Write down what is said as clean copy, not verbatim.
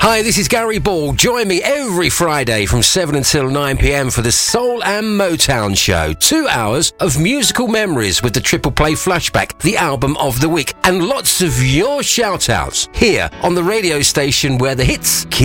Hi, this is Gary Ball. Join me every Friday from 7 until 9 p.m. for the Soul and Motown Show. 2 hours of musical memories with the Triple Play Flashback, the album of the week, and lots of your shout-outs here on the radio station where the hits keep